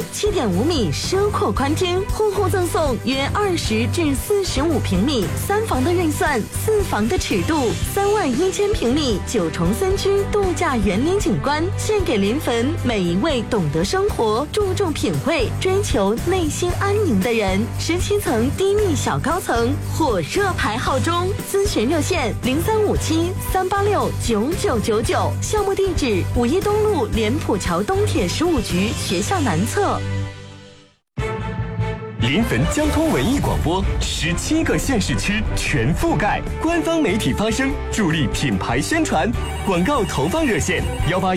7.5米奢阔宽厅，户户赠送约20至45平米3房的预算，4房的尺度，31000平米9重3区度假园林景观，献给临汾每一位懂得生活、注重品味、追求内心安宁的人。17层低密小高层，火热排号中，咨询热线0357-386-9999，项目地址5一东路莲浦桥东铁15局学校南侧。 临汾交通文艺广播17个县市区全覆盖，官方媒体发声，助力品牌宣传。广告投放热线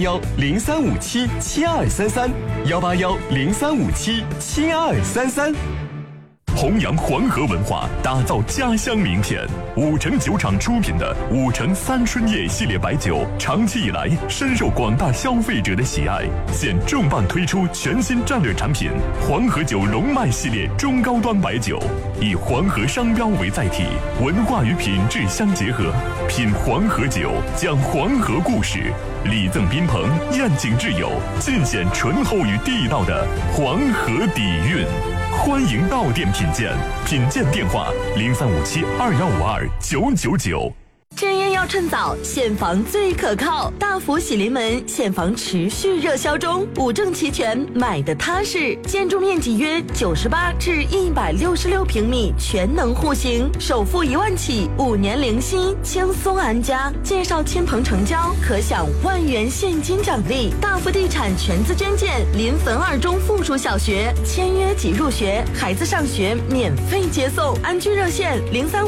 181-0357-7233，181-0357-7233。 弘扬黄河文化，打造家乡名片。5城酒厂出品的5城三春夜系列白酒，长期以来深受广大消费者的喜爱。现重磅推出全新战略产品黄河酒龙脉系列中高端白酒，以黄河商标为载体，文化与品质相结合。品黄河酒，讲黄河故事，礼赠宾朋，宴请挚友，尽显醇厚与地道的黄河底蕴。欢迎到店品鉴，品鉴电话0357-2152-999。 置业要趁早，现房最可靠。大福喜临门现房持续热销中，5证齐全，买的踏实。建筑面积约98至166平米，全能户型，首付1万起，5年零息，轻松安家。介绍亲朋成交，可享1万元现金奖励。大福地产全资捐建临汾2中附属小学，签约即入学，孩子上学免费接送。安居热线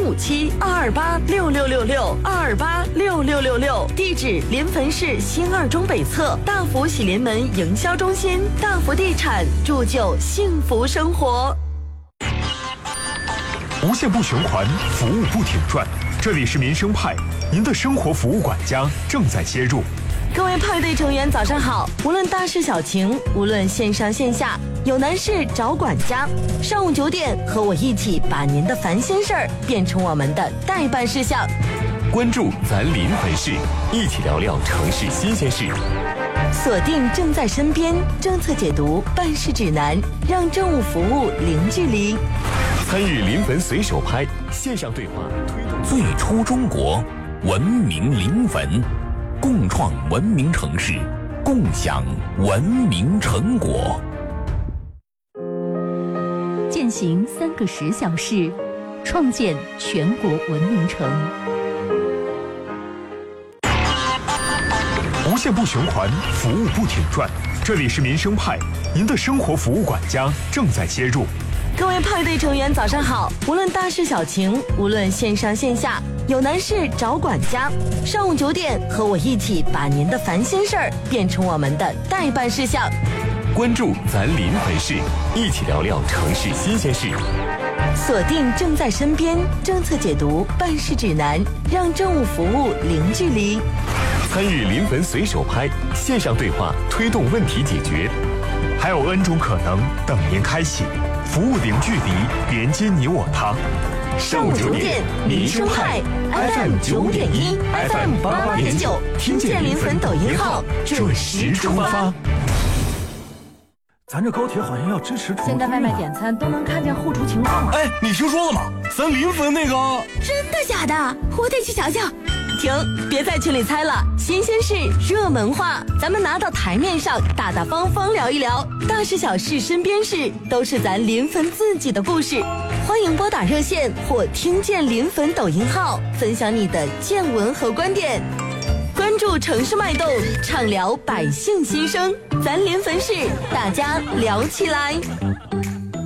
0357-228-6666。228-6666，地址临汾市新2中北侧，大福喜临门营销中心，大福地产，铸就幸福生活。 无限不循环，服务不停转。这里是民生派，您的生活服务管家正在接入。 各位派对成员早上好，无论大事小情，无论线上线下，有难事找管家。上午9点，和我一起把您的烦心事儿变成我们的待办事项。 关注咱临汾市，一起聊聊城市新鲜事。 锁定正在身边，政策解读，办事指南，让政务服务零距离。 参与临汾随手拍线上对话，推动最初中国，文明临汾，共创文明城市，共享文明成果。 践行3个10小时，创建全国文明城。 无限不循环，服务不停转。这里是民生派，您的生活服务管家正在接入。 各位派对成员早上好，无论大事小情，无论线上线下，有难事找管家。上午9点，和我一起把您的烦心事儿变成我们的待办事项。 关注咱临汾市，一起聊聊城市新鲜事。 锁定正在身边，政策解读，办事指南，让政务服务零距离。 参与临汾随手拍线上对话，推动问题解决。 还有 N 种可能等您开启，服务零距离，连接你我他。 上午9点，民生派 FM 9.1 FM 88.9，听见临汾抖音号，准时出发。 咱这高铁好像要支持厨， 现在外卖点餐都能看见后厨情况了。 哎，你听说了吗？咱临汾那个…… 真的假的？我得去瞧瞧。 停，别在群里猜了，新鲜事、热门话，咱们拿到台面上，大大方方聊一聊，大事小事、身边事，都是咱临汾自己的故事。欢迎拨打热线或听见临汾抖音号，分享你的见闻和观点。关注城市脉动，畅聊百姓心声，咱临汾市，大家聊起来。